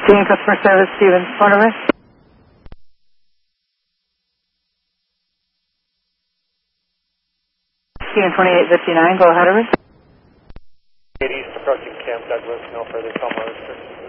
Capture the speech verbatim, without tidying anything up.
Seeing customer service, Stevens, phone number? Stephen twenty-eight fifty-nine, go ahead, over. East approaching Camp Douglas, no further call orders.